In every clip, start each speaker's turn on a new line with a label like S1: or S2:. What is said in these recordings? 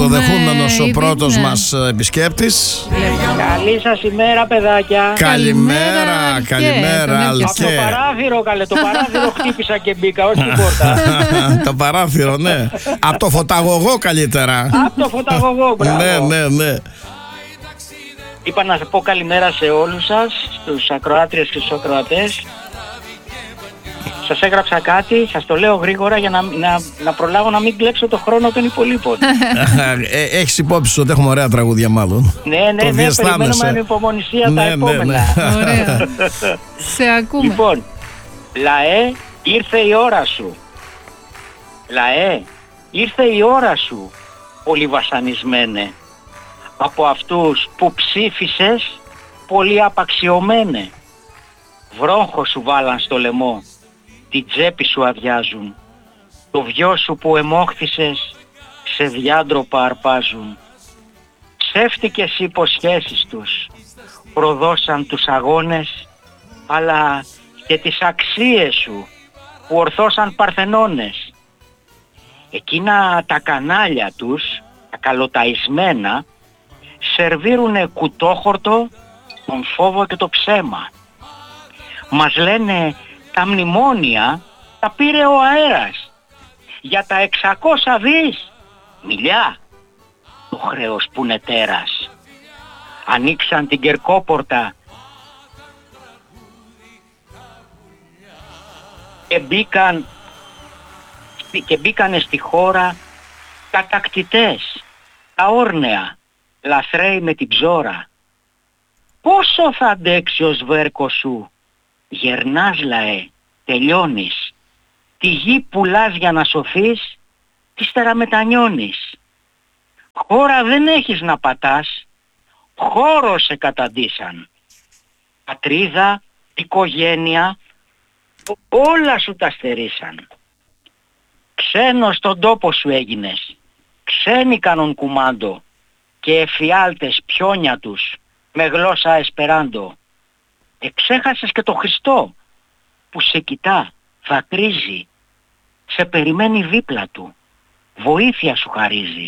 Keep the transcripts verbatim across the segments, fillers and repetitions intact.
S1: καλοδεχούμενος ο πρώτος μας επισκέπτης.
S2: Καλή σας ημέρα, παιδάκια.
S1: Καλημέρα, καλημέρα, Αλκέ.
S2: Από το παράθυρο, καλέ, το παράθυρο χτύπησα και μπήκα, όχι την πόρτα.
S1: Το παράθυρο, ναι. Από το φωταγωγό καλύτερα.
S2: Από το φωταγωγό, μπράβο.
S1: Ναι, ναι, ναι.
S2: Είπα να πω καλημέρα σε όλους σας, στους ακροάτριες και στους ακροατές. Σας έγραψα κάτι, σας το λέω γρήγορα για να, να, να προλάβω να μην κλέψω το χρόνο των υπολείπων.
S1: ε, έχεις υπόψη ότι έχουμε ωραία τραγούδια μάλλον.
S2: Ναι, ναι, ναι, ναι, περιμένουμε με υπομονησία
S1: ναι,
S2: τα επόμενα.
S1: Ναι, ναι.
S3: Ωραία. Σε ακούμε.
S2: Λοιπόν, λαέ, ήρθε η ώρα σου. Λαέ, ήρθε η ώρα σου, πολύ βασανισμένε. Από αυτούς που ψήφισες, πολύ απαξιωμένε. Βρόχο σου βάλαν στο λαιμό, την τσέπη σου αδειάζουν. Το βιό σου που εμόχθησες, σε διάντροπα αρπάζουν. Ψεύτικες υποσχέσεις τους, προδώσαν τους αγώνες, αλλά και τις αξίες σου, που ορθώσαν παρθενώνες. Εκείνα τα κανάλια τους, τα καλοταϊσμένα, σερβίρουνε κουτόχορτο, τον φόβο και το ψέμα. Μας λένε τα μνημόνια τα πήρε ο αέρας. Για τα εξακόσια δις, μιλιά, το χρέος που είναι τέρας. Ανοίξαν την Κερκόπορτα και μπήκαν και μπήκανε στη χώρα κατακτητές, τα όρνεα, λαθρέοι με την ψώρα. Πόσο θα αντέξει ο σβέρκος σου, γερνάς λαέ, τελειώνεις. Τη γη πουλάς για να σωθείς, ύστερα μετανιώνεις. Χώρα δεν έχεις να πατάς, χώρο σε καταντήσαν. Πατρίδα, οικογένεια, όλα σου τα στερήσαν. Ξένος στον τόπο σου έγινες, ξένοι κάνουν κουμάντο και εφιάλτες πιόνια τους με γλώσσα εσπεράντο. Εξέχασες και το Χριστό που σε κοιτά, δακρύζει, σε περιμένει δίπλα του, βοήθεια σου χαρίζει.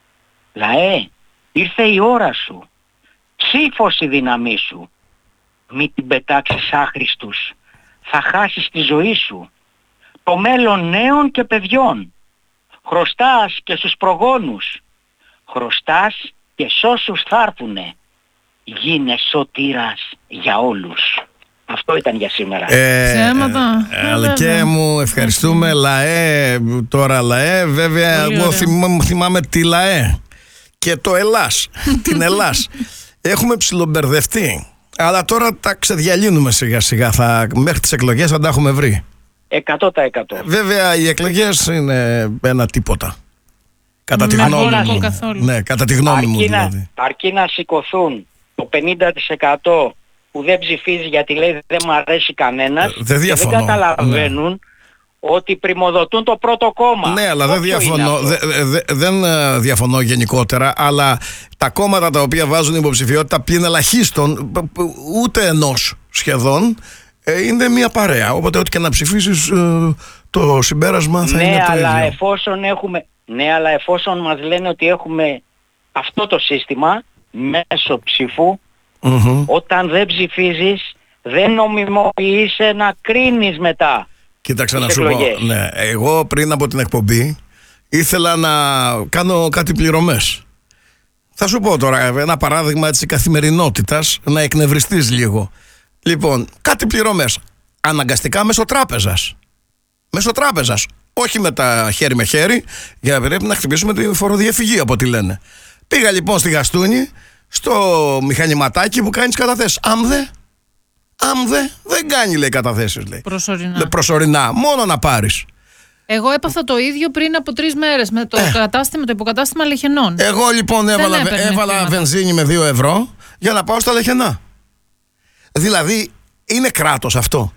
S2: Λαέ, ήρθε η ώρα σου, ψήφος η δύναμή σου. Μη την πετάξεις άχρηστους, θα χάσεις τη ζωή σου. Το μέλλον νέων και παιδιών. Χρωστάς και στους προγόνους, χρωστάς και σ' όσους θα έρθουνε. Γίνε σωτήρας για όλους. Αυτό ήταν για σήμερα.
S3: Ψέματα.
S1: Αλκέ μου, ευχαριστούμε. Λαέ, τώρα λαέ. Βέβαια, εγώ θυμάμαι, θυμάμαι τη λαέ και το Ελλάς. Την Ελλάς. Έχουμε ψιλομπερδευτεί. Αλλά τώρα τα ξεδιαλύνουμε σιγά σιγά. Θα, μέχρι τις εκλογές θα τα έχουμε βρει.
S2: Εκατό τοις εκατό.
S1: Βέβαια, οι εκλογές είναι ένα τίποτα. Κατά τη γνώμη μου. Ναι, κατά τη γνώμη μου δηλαδή.
S2: Αρκεί να σηκωθούν το πενήντα τοις εκατό που δεν ψηφίζει γιατί λέει δεν μου αρέσει κανένας,
S1: δεν διαφωνώ,
S2: και δεν καταλαβαίνουν, ναι, ότι πριμοδοτούν το πρώτο κόμμα.
S1: Ναι, αλλά δεν διαφωνώ, δε, δε, δεν διαφωνώ γενικότερα, αλλά τα κόμματα τα οποία βάζουν υποψηφιότητα πλην ελαχίστων, ούτε ενός σχεδόν, είναι μια παρέα. Οπότε ό,τι και να ψηφίσεις, το συμπέρασμα θα
S2: ναι,
S1: είναι το
S2: αλλά
S1: ίδιο.
S2: Εφόσον έχουμε, ναι, αλλά εφόσον μας λένε ότι έχουμε αυτό το σύστημα μέσω ψήφου, mm-hmm. όταν δεν ψηφίζεις δεν νομιμοποιείσαι να κρίνεις μετά.
S1: Κοίταξε να σου πω, ναι, εγώ πριν από την εκπομπή ήθελα να κάνω κάτι πληρωμές. Θα σου πω τώρα ένα παράδειγμα της καθημερινότητας, να εκνευριστείς λίγο. Λοιπόν, κάτι πληρωμές αναγκαστικά μέσω τράπεζας. Μέσω τράπεζας. Όχι με τα χέρι με χέρι, για να πρέπει να χτυπήσουμε τη φοροδιαφυγή από ό,τι λένε. Πήγα λοιπόν στη Γαστούνη, στο μηχανηματάκι που κάνεις καταθέσεις. Άμδε, άμδε, δεν κάνει λέει καταθέσεις λέει.
S3: Προσωρινά.
S1: Λε, προσωρινά, μόνο να πάρεις.
S3: Εγώ έπαθα το ίδιο πριν από τρεις μέρες με το, ε. κατάστημα, το υποκατάστημα Λεχενών.
S1: Εγώ λοιπόν έβαλα, έβαλα βενζίνη με δύο ευρώ για να πάω στα Λεχενά. Δηλαδή είναι κράτος αυτό?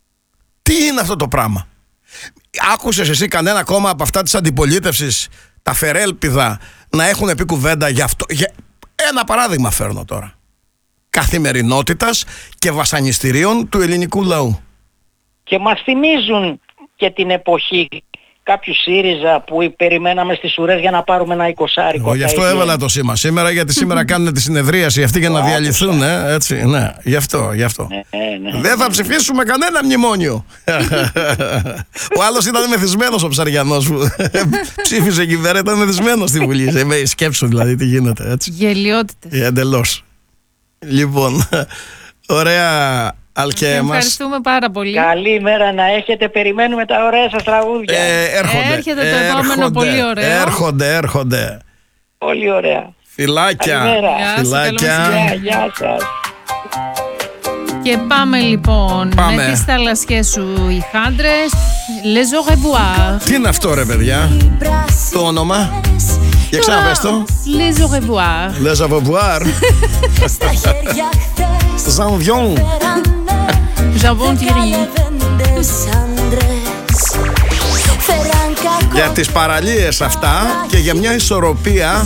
S1: Τι είναι αυτό το πράγμα? Άκουσες εσύ κανένα κόμμα από αυτά της αντιπολίτευσης, τα φερέλπιδα, να έχουν πει κουβέντα γι' αυτό? Για... Ένα παράδειγμα φέρνω τώρα. Καθημερινότητας και βασανιστήριων του ελληνικού λαού.
S2: Και μας θυμίζουν και την εποχή κάποιους ΣΥΡΙΖΑ που περιμέναμε στις ουρές για να πάρουμε ένα εικοσάρικο.
S1: Εγώ γι' αυτό έβαλα το σήμα σήμερα, γιατί σήμερα κάνουν τη συνεδρίαση αυτή για να διαλυθούν, ε, έτσι, ναι, γι' αυτό, γι' αυτό.
S2: Ναι, ναι.
S1: Δεν θα ψηφίσουμε κανένα μνημόνιο. Ο άλλος ήταν μεθυσμένος, ο Ψαριανός που ψήφισε εκεί πέρα, ήταν μεθυσμένος στη Βουλή. Σκέψου δηλαδή τι γίνεται, έτσι.
S3: Γελιότητες.
S1: Εντελώς. Λοιπόν, ωραία. Αλκέμας.
S3: Ευχαριστούμε πάρα πολύ.
S2: Καλή ημέρα να έχετε. Περιμένουμε τα ωραία σας τραγούδια.
S1: Ε, έρχονται,
S3: Έρχεται το επόμενο,
S1: έρχονται,
S3: πολύ ωραίο.
S1: Έρχονται, έρχονται.
S2: Πολύ ωραία.
S1: Φιλάκια.
S2: Καλημέρα.
S3: Γεια σου,
S1: Φιλάκια.
S3: καλό
S2: Γεια, γεια σας.
S3: Και πάμε λοιπόν
S1: Πάμε.
S3: με τις θαλασσιές σου οι χάντρες. Les au revoir.
S1: Τι είναι αυτό ρε παιδιά? Το όνομα? Για ξαναπες το.
S3: Les au revoir.
S1: Les au revoir.
S4: Στα χέρια χθες
S1: Ζανβιόν.
S3: Jambon Thierry.
S1: Για τις παραλίες αυτά και για μια ισορροπία